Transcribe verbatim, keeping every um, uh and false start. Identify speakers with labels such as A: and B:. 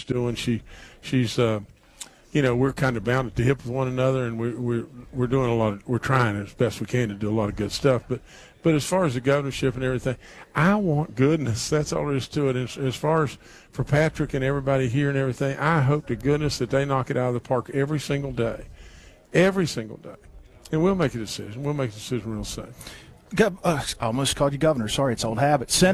A: she's doing. She, she's, uh, you know, we're kind of bound at the hip with one another, and we're we're we're doing a lot of, we're trying as best we can to do a lot of good stuff. But, but as far as the governorship and everything, I want goodness. That's all there is to it. As, as far as for Patrick and everybody here and everything, I hope to goodness that they knock it out of the park every single day, every single day, and we'll make a decision. We'll make a decision real soon.
B: Gov- uh, I almost called you governor. Sorry, it's old habit. Sen-